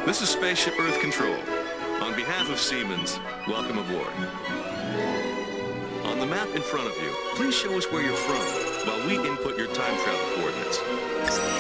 This is Spaceship Earth Control. On behalf of Siemens, welcome aboard. On the map in front of you, please show us where you're from while we input your time travel coordinates.